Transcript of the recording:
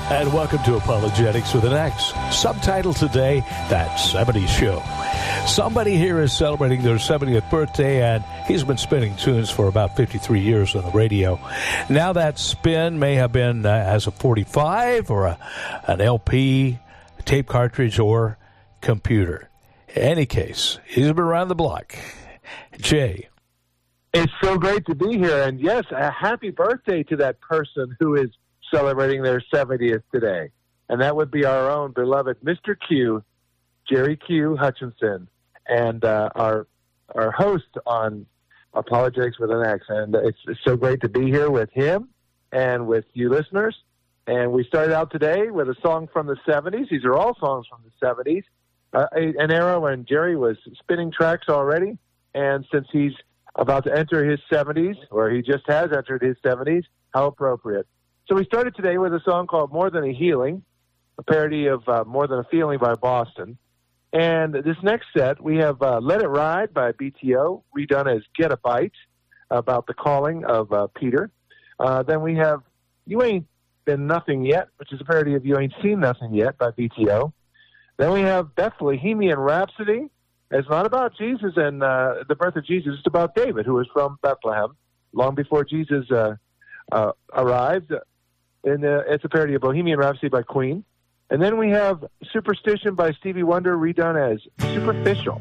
And welcome to Apologetics with an X. Subtitle today, That 70s Show. Somebody here is celebrating their 70th birthday, and he's been spinning tunes for about 53 years on the radio. Now that spin may have been as a 45 or an LP, tape cartridge, or computer. In any case, he's been around the block. Jay. It's so great to be here, and yes, a happy birthday to that person who is celebrating their 70th today. And that would be our own beloved Mr. Q, Jerry Q. Hutchinson, and our host on Apologetics with an X. And it's so great to be here with him and with you listeners. And we started out today with a song from the 70s. These are all songs from the 70s, an era when Jerry was spinning tracks already. And since he's about to enter his 70s, or he just has entered his 70s, how appropriate. So we started today with a song called More Than a Healing, a parody of More Than a Feeling by Boston. And this next set, we have Let It Ride by BTO, redone as Get a Bite, about the calling of Peter. Then we have You Ain't Been Nothing Yet, which is a parody of You Ain't Seen Nothing Yet by BTO. Then we have Bethlehemian Rhapsody. It's not about Jesus and the birth of Jesus. It's about David, who was from Bethlehem, long before Jesus arrived. And it's a parody of Bohemian Rhapsody by Queen. And then we have Superstition by Stevie Wonder, redone as Superficial.